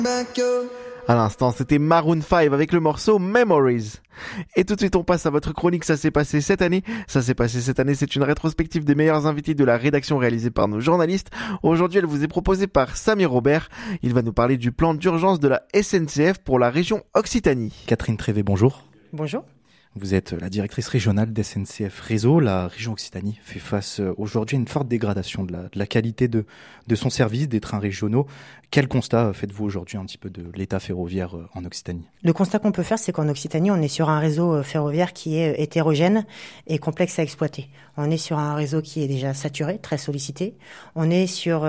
À l'instant, c'était Maroon 5 avec le morceau Memories. Et tout de suite, on passe à votre chronique Ça s'est passé cette année. Ça s'est passé cette année, c'est une rétrospective des meilleurs invités de la rédaction réalisée par nos journalistes. Aujourd'hui, elle vous est proposée par Samir Robert. Il va nous parler du plan d'urgence de la SNCF pour la région Occitanie. Catherine Trévet, bonjour. Bonjour. Vous êtes la directrice régionale d'SNCF Réseau. La région Occitanie fait face aujourd'hui à une forte dégradation de la qualité de son service, des trains régionaux. Quel constat faites-vous aujourd'hui un petit peu de l'état ferroviaire en Occitanie ? Le constat qu'on peut faire, c'est qu'en Occitanie, on est sur un réseau ferroviaire qui est hétérogène et complexe à exploiter. On est sur un réseau qui est déjà saturé, très sollicité. On est sur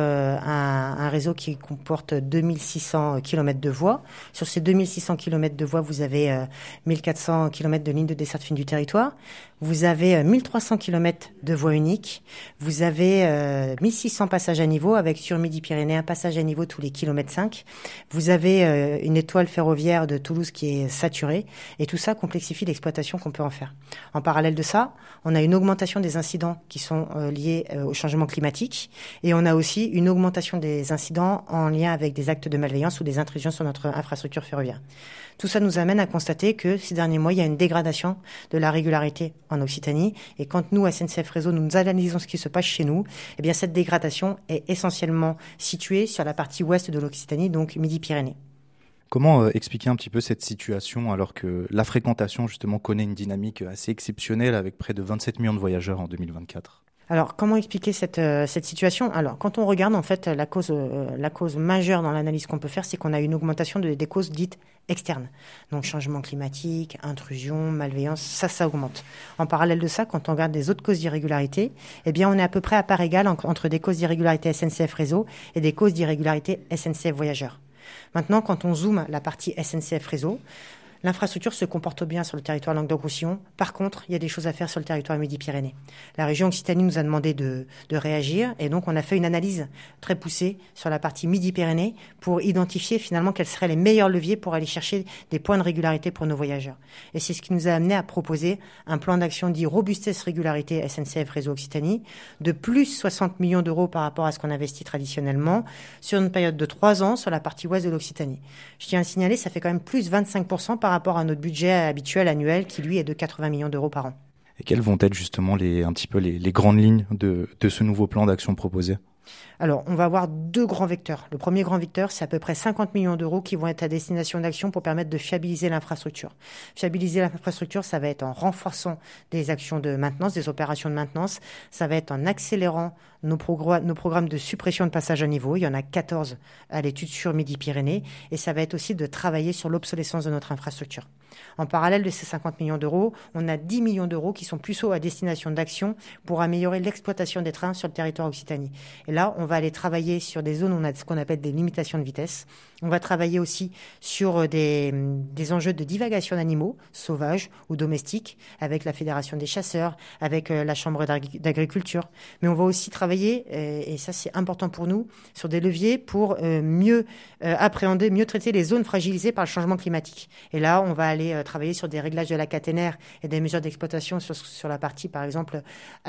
un réseau qui comporte 2600 km de voies. Sur ces 2600 km de voies, vous avez 1400 km de lignes de desserte fine du territoire. Vous avez 1300 km de voies uniques. Vous avez 1600 passages à niveau avec sur Midi-Pyrénées un passage à niveau tous les kilomètres 5. Vous avez une étoile ferroviaire de Toulouse qui est saturée et tout ça complexifie l'exploitation qu'on peut en faire. En parallèle de ça, on a une augmentation des incidents qui sont liés au changement climatique et on a aussi une augmentation des incidents en lien avec des actes de malveillance ou des intrusions sur notre infrastructure ferroviaire. Tout ça nous amène à constater que ces derniers mois, il y a une dégradation de la régularité en Occitanie. Et quand nous, à SNCF Réseau, nous analysons ce qui se passe chez nous, eh bien, cette dégradation est essentiellement située sur la partie ouest de l'Occitanie, donc Midi-Pyrénées. Comment expliquer un petit peu cette situation alors que la fréquentation, justement, connaît une dynamique assez exceptionnelle avec près de 27 millions de voyageurs en 2024 ? Alors, comment expliquer cette situation ? Alors, quand on regarde, en fait, la cause majeure dans l'analyse qu'on peut faire, c'est qu'on a une augmentation des causes dites externes. Donc, changement climatique, intrusion, malveillance, ça augmente. En parallèle de ça, quand on regarde les autres causes d'irrégularité, eh bien, on est à peu près à part égale entre des causes d'irrégularité SNCF Réseau et des causes d'irrégularité SNCF Voyageurs. Maintenant, quand on zoome la partie SNCF Réseau, l'infrastructure se comporte bien sur le territoire Languedoc-Roussillon. Par contre, il y a des choses à faire sur le territoire Midi-Pyrénées. La région Occitanie nous a demandé de réagir et donc on a fait une analyse très poussée sur la partie Midi-Pyrénées pour identifier finalement quels seraient les meilleurs leviers pour aller chercher des points de régularité pour nos voyageurs. Et c'est ce qui nous a amené à proposer un plan d'action dit robustesse régularité SNCF Réseau Occitanie de plus 60 millions d'euros par rapport à ce qu'on investit traditionnellement sur une période de 3 ans sur la partie ouest de l'Occitanie. Je tiens à signaler, ça fait quand même plus 25% par rapport à notre budget habituel annuel qui, lui, est de 80 millions d'euros par an. Et quelles vont être justement les grandes lignes de ce nouveau plan d'action proposé ? Alors, on va avoir 2 grands vecteurs. Le premier grand vecteur, c'est à peu près 50 millions d'euros qui vont être à destination d'action pour permettre de fiabiliser l'infrastructure. Fiabiliser l'infrastructure, ça va être en renforçant des actions de maintenance, des opérations de maintenance. Ça va être en accélérant nos programmes de suppression de passage à niveau. Il y en a 14 à l'étude sur Midi-Pyrénées. Et ça va être aussi de travailler sur l'obsolescence de notre infrastructure. En parallèle de ces 50 millions d'euros, on a 10 millions d'euros qui sont plus à destination d'action pour améliorer l'exploitation des trains sur le territoire Occitanie. Et là, on va aller travailler sur des zones où on a ce qu'on appelle des limitations de vitesse. On va travailler aussi sur des enjeux de divagation d'animaux, sauvages ou domestiques, avec la Fédération des chasseurs, avec la Chambre d'agriculture. Mais on va aussi travailler, et ça c'est important pour nous, sur des leviers pour mieux appréhender, mieux traiter les zones fragilisées par le changement climatique. Et là, on va aller travailler sur des réglages de la caténaire et des mesures d'exploitation sur la partie, par exemple,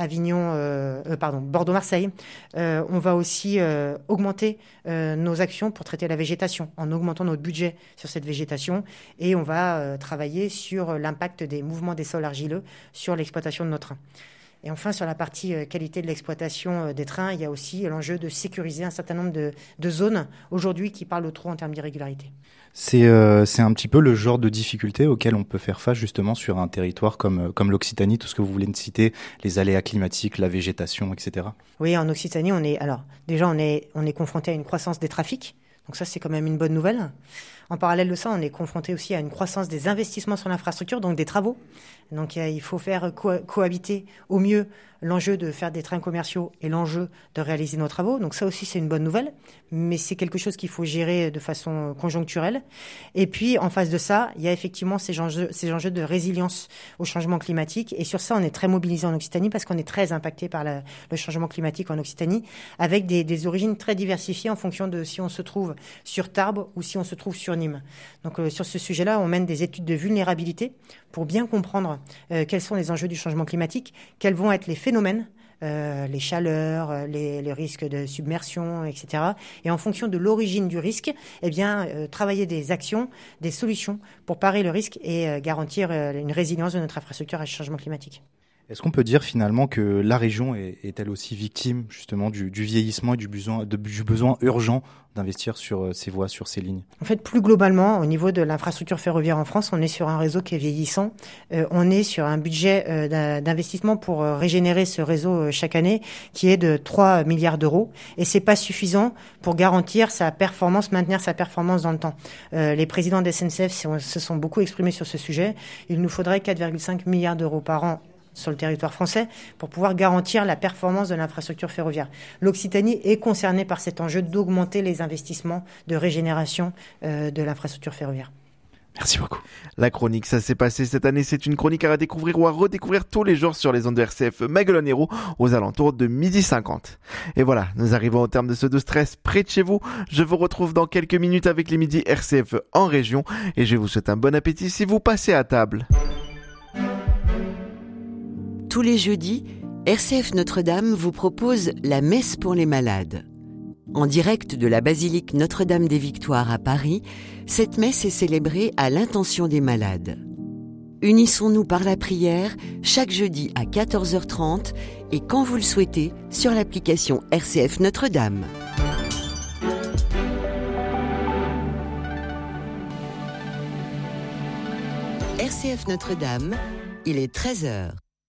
Bordeaux-Marseille. On va aussi augmenter nos actions pour traiter la végétation en augmentant notre budget sur cette végétation et on va travailler sur l'impact des mouvements des sols argileux sur l'exploitation de nos trains. Et enfin, sur la partie qualité de l'exploitation des trains, il y a aussi l'enjeu de sécuriser un certain nombre de zones aujourd'hui qui parlent trop en termes d'irrégularité. C'est un petit peu le genre de difficulté auquel on peut faire face justement sur un territoire comme l'Occitanie, tout ce que vous voulez citer, les aléas climatiques, la végétation, etc. Oui, en Occitanie, on est confronté à une croissance des trafics. Donc ça, c'est quand même une bonne nouvelle. En parallèle de ça, on est confronté aussi à une croissance des investissements sur l'infrastructure, donc des travaux. Donc il faut faire cohabiter au mieux l'enjeu de faire des trains commerciaux et l'enjeu de réaliser nos travaux. Donc ça aussi, c'est une bonne nouvelle, mais c'est quelque chose qu'il faut gérer de façon conjoncturelle. Et puis, en face de ça, il y a effectivement ces enjeux de résilience au changement climatique. Et sur ça, on est très mobilisé en Occitanie parce qu'on est très impacté par le changement climatique en Occitanie, avec des origines très diversifiées en fonction de si on se trouve sur Tarbes ou si on se trouve sur Nîmes. Donc sur ce sujet-là, on mène des études de vulnérabilité pour bien comprendre quels sont les enjeux du changement climatique, quels vont être les phénomènes les chaleurs, les risques de submersion, etc. Et en fonction de l'origine du risque, travailler des actions, des solutions pour parer le risque et garantir une résilience de notre infrastructure à ce changement climatique. Est-ce qu'on peut dire finalement que la région est elle aussi victime justement du vieillissement et du besoin urgent d'investir sur ces voies, sur ces lignes? En fait, plus globalement, au niveau de l'infrastructure ferroviaire en France, on est sur un réseau qui est vieillissant. On est sur un budget d'investissement pour régénérer ce réseau chaque année qui est de 3 milliards d'euros. Et c'est pas suffisant pour garantir sa performance, maintenir sa performance dans le temps. Les présidents de SNCF se sont beaucoup exprimés sur ce sujet. Il nous faudrait 4,5 milliards d'euros par an sur le territoire français pour pouvoir garantir la performance de l'infrastructure ferroviaire. L'Occitanie est concernée par cet enjeu d'augmenter les investissements de régénération de l'infrastructure ferroviaire. Merci beaucoup. La chronique, ça s'est passé cette année. C'est une chronique à redécouvrir ou à redécouvrir tous les jours sur les ondes de RCF Maguelone Hérault aux alentours de 12h50. Et voilà, nous arrivons au terme de ce 12-13 près de chez vous. Je vous retrouve dans quelques minutes avec les midis RCF en région et je vous souhaite un bon appétit si vous passez à table. Tous les jeudis, RCF Notre-Dame vous propose la messe pour les malades. En direct de la basilique Notre-Dame des Victoires à Paris, cette messe est célébrée à l'intention des malades. Unissons-nous par la prière chaque jeudi à 14h30 et quand vous le souhaitez sur l'application RCF Notre-Dame. RCF Notre-Dame, il est 13h.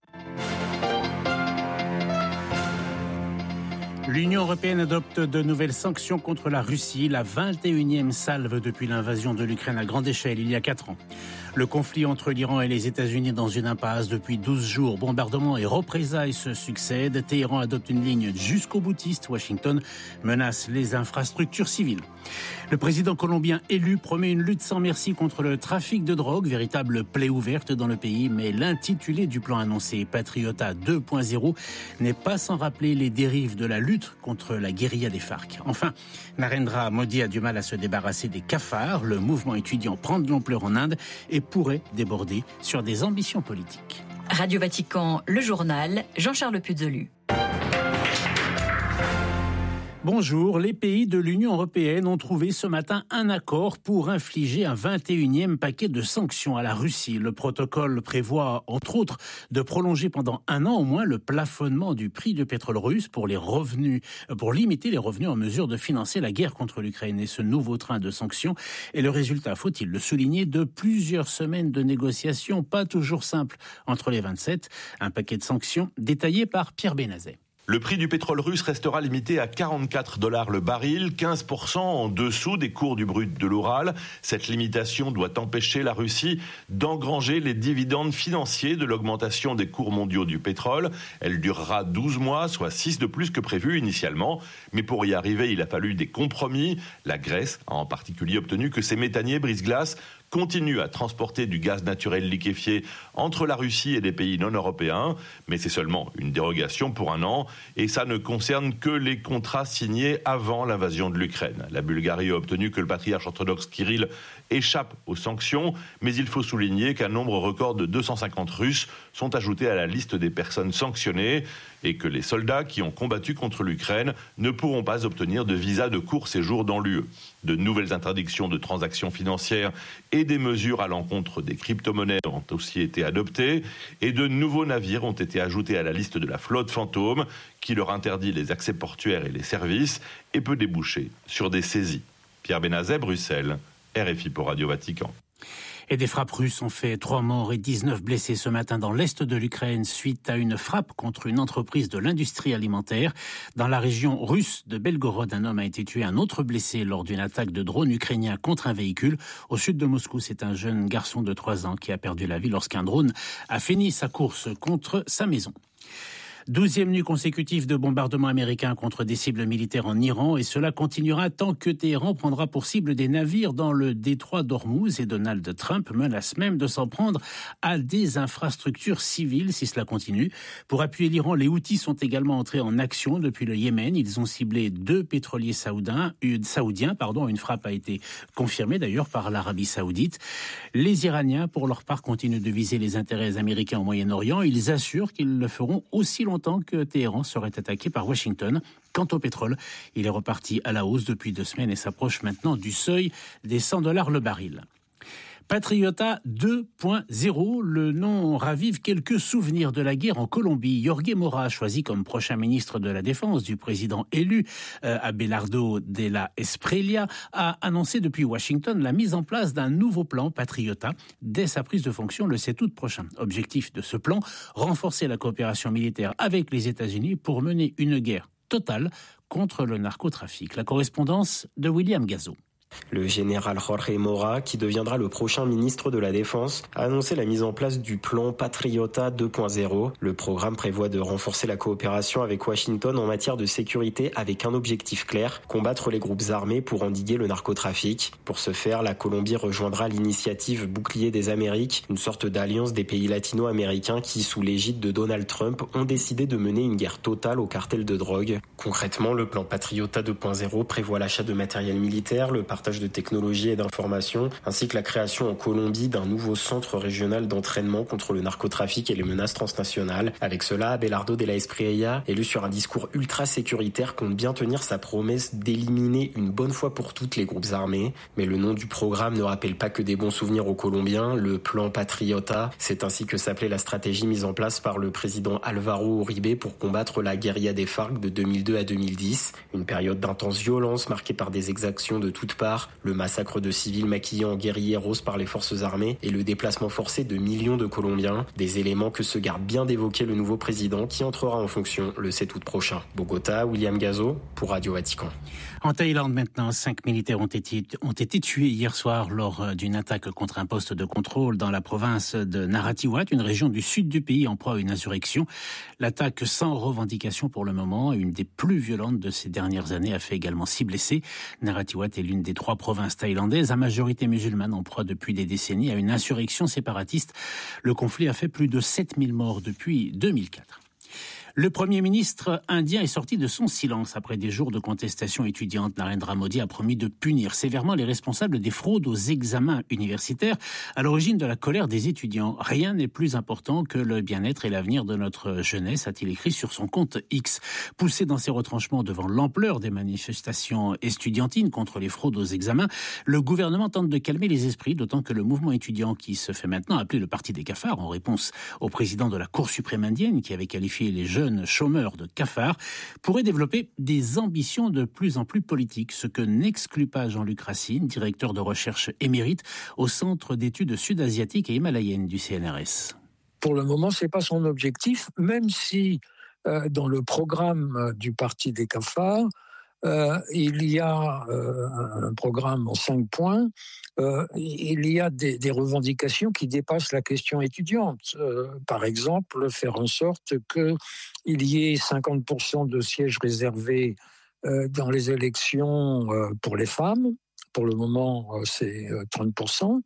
L'Union européenne adopte de nouvelles sanctions contre la Russie, la 21e salve depuis l'invasion de l'Ukraine à grande échelle il y a 4 ans. Le conflit entre l'Iran et les États-Unis dans une impasse depuis 12 jours. Bombardements et représailles se succèdent. Téhéran adopte une ligne jusqu'au boutiste. Washington menace les infrastructures civiles. Le président colombien élu promet une lutte sans merci contre le trafic de drogue, véritable plaie ouverte dans le pays. Mais l'intitulé du plan annoncé, Patriota 2.0, n'est pas sans rappeler les dérives de la lutte contre la guérilla des FARC. Enfin, Narendra Modi a du mal à se débarrasser des cafards. Le mouvement étudiant prend de l'ampleur en Inde et pourrait déborder sur des ambitions politiques. Radio Vatican, le journal, Jean-Charles Puzolu. Bonjour, les pays de l'Union européenne ont trouvé ce matin un accord pour infliger un 21e paquet de sanctions à la Russie. Le protocole prévoit, entre autres, de prolonger pendant 1 an au moins le plafonnement du prix du pétrole russe pour limiter les revenus en mesure de financer la guerre contre l'Ukraine. Et ce nouveau train de sanctions est le résultat, faut-il le souligner, de plusieurs semaines de négociations, pas toujours simples entre les 27. Un paquet de sanctions détaillé par Pierre Benazet. Le prix du pétrole russe restera limité à $44 le baril, 15% en dessous des cours du brut de l'Oural. Cette limitation doit empêcher la Russie d'engranger les dividendes financiers de l'augmentation des cours mondiaux du pétrole. Elle durera 12 mois, soit 6 de plus que prévu initialement. Mais pour y arriver, il a fallu des compromis. La Grèce a en particulier obtenu que ses méthaniers brise-glace continue à transporter du gaz naturel liquéfié entre la Russie et des pays non européens, mais c'est seulement une dérogation pour 1 an, et ça ne concerne que les contrats signés avant l'invasion de l'Ukraine. La Bulgarie a obtenu que le patriarche orthodoxe Kirill échappe aux sanctions, mais il faut souligner qu'un nombre record de 250 Russes sont ajoutés à la liste des personnes sanctionnées, et que les soldats qui ont combattu contre l'Ukraine ne pourront pas obtenir de visa de court séjour dans l'UE. De nouvelles interdictions de transactions financières et des mesures à l'encontre des crypto-monnaies ont aussi été adoptées, et de nouveaux navires ont été ajoutés à la liste de la flotte fantôme qui leur interdit les accès portuaires et les services et peut déboucher sur des saisies. Pierre Benazet, Bruxelles, RFI pour Radio Vatican. Et des frappes russes ont fait 3 morts et 19 blessés ce matin dans l'est de l'Ukraine suite à une frappe contre une entreprise de l'industrie alimentaire. Dans la région russe de Belgorod, un homme a été tué, un autre blessé lors d'une attaque de drone ukrainien contre un véhicule. Au sud de Moscou, c'est un jeune garçon de 3 ans qui a perdu la vie lorsqu'un drone a fini sa course contre sa maison. 12e nuit consécutive de bombardements américains contre des cibles militaires en Iran, et cela continuera tant que Téhéran prendra pour cible des navires dans le détroit d'Ormuz, et Donald Trump menace même de s'en prendre à des infrastructures civiles si cela continue. Pour appuyer l'Iran, les Houthis sont également entrés en action depuis le Yémen. Ils ont ciblé 2 pétroliers saoudiens. Une frappe a été confirmée d'ailleurs par l'Arabie saoudite. Les Iraniens, pour leur part, continuent de viser les intérêts américains au Moyen-Orient. Ils assurent qu'ils le feront aussi longtemps longtemps que Téhéran serait attaqué par Washington. Quant au pétrole, il est reparti à la hausse depuis 2 semaines et s'approche maintenant du seuil des $100 le baril. Patriota 2.0, le nom ravive quelques souvenirs de la guerre en Colombie. Jorge Mora, choisi comme prochain ministre de la Défense du président élu Abelardo de la Espriella, a annoncé depuis Washington la mise en place d'un nouveau plan Patriota dès sa prise de fonction le 7 août prochain. Objectif de ce plan, renforcer la coopération militaire avec les États-Unis pour mener une guerre totale contre le narcotrafic. La correspondance de William Gazo. Le général Jorge Mora, qui deviendra le prochain ministre de la Défense, a annoncé la mise en place du plan Patriota 2.0. Le programme prévoit de renforcer la coopération avec Washington en matière de sécurité avec un objectif clair, combattre les groupes armés pour endiguer le narcotrafic. Pour ce faire, la Colombie rejoindra l'initiative Bouclier des Amériques, une sorte d'alliance des pays latino-américains qui, sous l'égide de Donald Trump, ont décidé de mener une guerre totale au cartel de drogue. Concrètement, le plan Patriota 2.0 prévoit l'achat de matériel militaire, le partage de technologies et d'informations, ainsi que la création en Colombie d'un nouveau centre régional d'entraînement contre le narcotrafic et les menaces transnationales. Avec cela, Abelardo de la Espriella, élu sur un discours ultra sécuritaire, compte bien tenir sa promesse d'éliminer une bonne fois pour toutes les groupes armés. Mais le nom du programme ne rappelle pas que des bons souvenirs aux Colombiens. Le plan Patriota, c'est ainsi que s'appelait la stratégie mise en place par le président Alvaro Uribe pour combattre la guérilla des FARC de 2002 à 2010. Une période d'intense violence marquée par des exactions de toutes parts, le massacre de civils maquillés en guérilleros par les forces armées et le déplacement forcé de millions de Colombiens. Des éléments que se garde bien d'évoquer le nouveau président qui entrera en fonction le 7 août prochain. Bogota, William Gazo pour Radio Vatican. En Thaïlande maintenant, 5 militaires ont été tués hier soir lors d'une attaque contre un poste de contrôle dans la province de Narathiwat, une région du sud du pays en proie à une insurrection. L'attaque sans revendication pour le moment, une des plus violentes de ces dernières années, a fait également 6 blessés. Narathiwat est l'une des 3 provinces thaïlandaises à majorité musulmane en proie depuis des décennies à une insurrection séparatiste. Le conflit a fait plus de 7000 morts depuis 2004. Le Premier ministre indien est sorti de son silence après des jours de contestation étudiante. Narendra Modi a promis de punir sévèrement les responsables des fraudes aux examens universitaires à l'origine de la colère des étudiants. Rien n'est plus important que le bien-être et l'avenir de notre jeunesse, a-t-il écrit sur son compte X. Poussé dans ses retranchements devant l'ampleur des manifestations estudiantines contre les fraudes aux examens, le gouvernement tente de calmer les esprits, d'autant que le mouvement étudiant qui se fait maintenant appeler le Parti des cafards, en réponse au président de la Cour suprême indienne qui avait qualifié les jeunes chômeurs de cafards, pourrait développer des ambitions de plus en plus politiques, ce que n'exclut pas Jean-Luc Racine, directeur de recherche émérite au Centre d'études sud-asiatiques et himalayennes du CNRS. Pour le moment, ce n'est pas son objectif, même si dans le programme du Parti des cafards, il y a un programme en 5 points. Il y a des revendications qui dépassent la question étudiante. Par exemple, faire en sorte qu'il y ait 50% de sièges réservés dans les élections pour les femmes. Pour le moment, c'est 30%.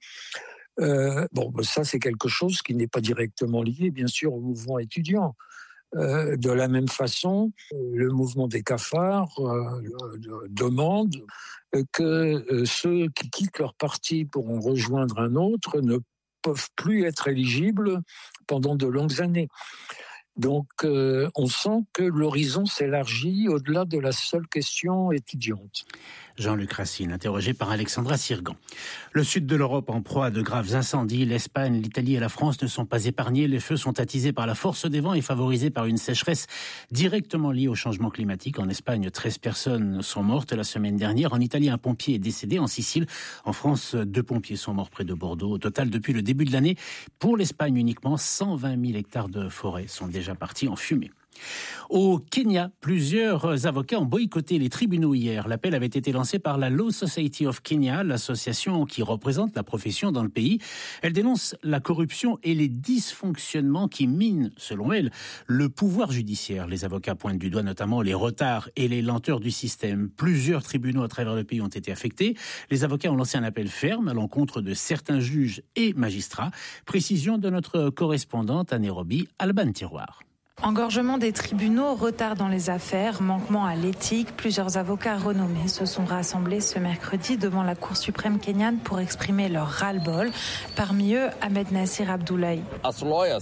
Ça, c'est quelque chose qui n'est pas directement lié, bien sûr, au mouvement étudiant. De la même façon, le mouvement des cafards demande que ceux qui quittent leur parti pour en rejoindre un autre ne peuvent plus être éligibles pendant de longues années. Donc, on sent que l'horizon s'élargit au-delà de la seule question étudiante. Jean-Luc Racine, interrogé par Alexandra Sirgan. Le sud de l'Europe en proie à de graves incendies. L'Espagne, l'Italie et la France ne sont pas épargnés. Les feux sont attisés par la force des vents et favorisés par une sécheresse directement liée au changement climatique. En Espagne, 13 personnes sont mortes la semaine dernière. En Italie, un pompier est décédé. En Sicile, en France, 2 pompiers sont morts près de Bordeaux. Au total, depuis le début de l'année, pour l'Espagne uniquement, 120 000 hectares de forêt sont déjà partis en fumée. Au Kenya, plusieurs avocats ont boycotté les tribunaux hier. L'appel avait été lancé par la Law Society of Kenya, l'association qui représente la profession dans le pays. Elle dénonce la corruption et les dysfonctionnements qui minent, selon elle, le pouvoir judiciaire. Les avocats pointent du doigt notamment les retards et les lenteurs du système. Plusieurs tribunaux à travers le pays ont été affectés. Les avocats ont lancé un appel ferme à l'encontre de certains juges et magistrats. Précision de notre correspondante à Nairobi, Alban Tiroir. Engorgement des tribunaux, retard dans les affaires, manquement à l'éthique, plusieurs avocats renommés se sont rassemblés ce mercredi devant la Cour suprême kenyane pour exprimer leur ras-le-bol. Parmi eux, Ahmed Nasir Abdoulaye.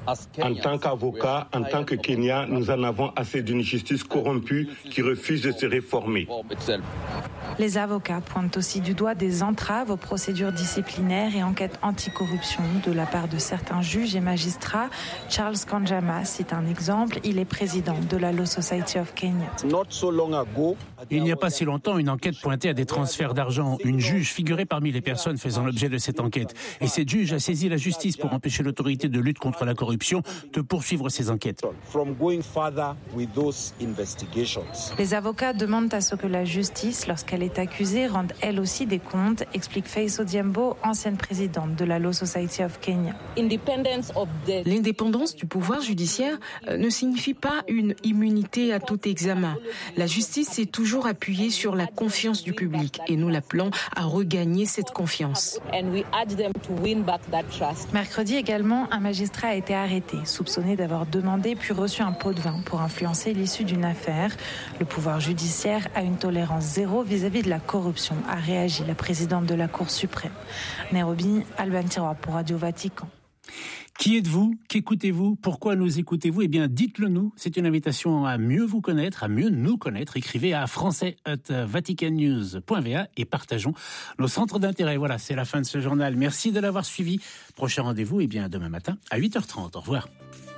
En tant qu'avocat, en tant que Kenya, nous en avons assez d'une justice corrompue qui refuse de se réformer. Les avocats pointent aussi du doigt des entraves aux procédures disciplinaires et enquêtes anticorruption de la part de certains juges et magistrats. Charles Kanjama cite un exemple. Il est président de la Law Society of Kenya. Il n'y a pas si longtemps, une enquête pointait à des transferts d'argent. Une juge figurait parmi les personnes faisant l'objet de cette enquête. Et cette juge a saisi la justice pour empêcher l'autorité de lutte contre la corruption de poursuivre ces enquêtes. Les avocats demandent à ce que la justice, lorsqu'elle est accusée, rende elle aussi des comptes, explique Faith Odiembo, ancienne présidente de la Law Society of Kenya. L'indépendance du pouvoir judiciaire ne signifie pas une immunité à tout examen. La justice s'est toujours appuyée sur la confiance du public et nous l'appelons à regagner cette confiance. Mercredi également, un magistrat a été arrêté, soupçonné d'avoir demandé puis reçu un pot de vin pour influencer l'issue d'une affaire. Le pouvoir judiciaire a une tolérance zéro vis-à-vis de la corruption, a réagi la présidente de la Cour suprême. Nairobi, Alban Tiroir pour Radio Vatican. Qui êtes-vous? Qu'écoutez-vous? Pourquoi nous écoutez-vous? Eh bien, dites-le nous. C'est une invitation à mieux vous connaître, à mieux nous connaître. Écrivez à français@vaticannews.va et partageons nos centres d'intérêt. Voilà, c'est la fin de ce journal. Merci de l'avoir suivi. Prochain rendez-vous, eh bien, demain matin à 8h30. Au revoir.